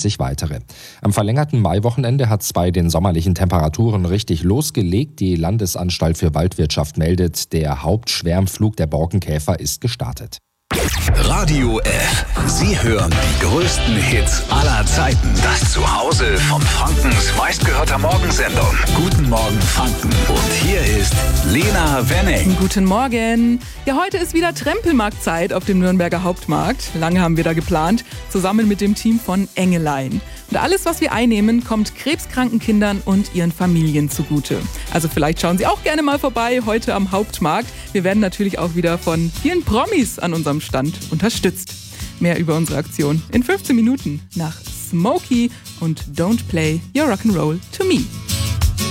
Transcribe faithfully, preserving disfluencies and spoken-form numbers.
vierzig weitere. Am verlängerten Maiwochenende hat es bei den sommerlichen Temperaturen richtig losgelegt. Die Landesanstalt für Waldwirtschaft meldet, der Hauptschwärmflug der Borkenkäfer ist gestartet. Radio F. Sie hören die größten Hits aller Zeiten. Das Zuhause von Frankens meistgehörter Morgensendung. Guten Morgen Franken. Und hier ist Lena Wenning. Guten Morgen. Ja, heute ist wieder Trempelmarktzeit auf dem Nürnberger Hauptmarkt. Lange haben wir da geplant, zusammen mit dem Team von Engelein. Und alles, was wir einnehmen, kommt krebskranken Kindern und ihren Familien zugute. Also vielleicht schauen Sie auch gerne mal vorbei heute am Hauptmarkt. Wir werden natürlich auch wieder von vielen Promis an unserem Stand unterstützt. Mehr über unsere Aktion in fünfzehn Minuten nach Smokey und Don't Play Your Rock'n'Roll to Me.